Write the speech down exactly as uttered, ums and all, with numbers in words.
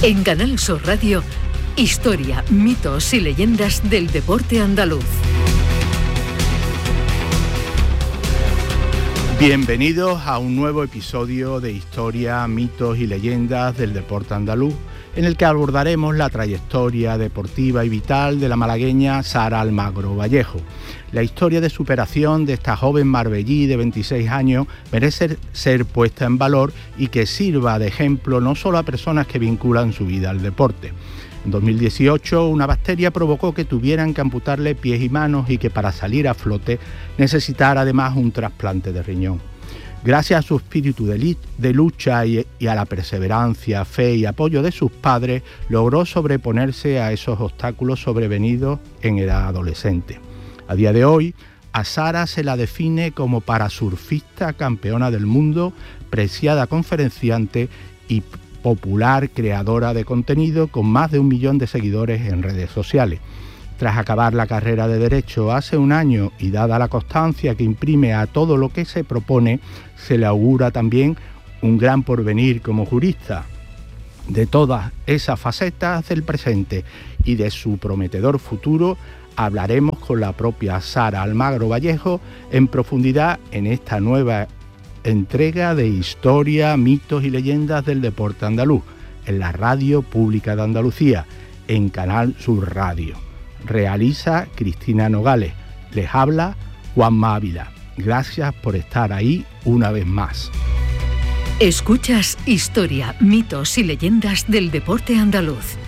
En Canal Sur Radio, historia, mitos y leyendas del deporte andaluz. Bienvenidos a un nuevo episodio de Historia, mitos y leyendas del deporte andaluz, en el que abordaremos la trayectoria deportiva y vital de la malagueña Sara Almagro Vallejo. La historia de superación de esta joven marbellí de veintiséis años merece ser puesta en valor y que sirva de ejemplo no solo a personas que vinculan su vida al deporte. En dos mil dieciocho, una bacteria provocó que tuvieran que amputarle pies y manos y que para salir a flote necesitara además un trasplante de riñón. Gracias a su espíritu de, de lucha y, y a la perseverancia, fe y apoyo de sus padres, logró sobreponerse a esos obstáculos sobrevenidos en edad adolescente. A día de hoy, a Sara se la define como parasurfista campeona del mundo, preciada conferenciante y popular creadora de contenido con más de un millón de seguidores en redes sociales. Tras acabar la carrera de Derecho hace un año y dada la constancia que imprime a todo lo que se propone, se le augura también un gran porvenir como jurista. De todas esas facetas del presente y de su prometedor futuro hablaremos con la propia Sara Almagro Vallejo en profundidad en esta nueva entrega de Historia, mitos y leyendas del deporte andaluz, en la Radio Pública de Andalucía, en Canal Sur Radio. Realiza Cristina Nogales. Les habla Juanma Ávila. Gracias por estar ahí una vez más. Escuchas Historia, mitos y leyendas del deporte andaluz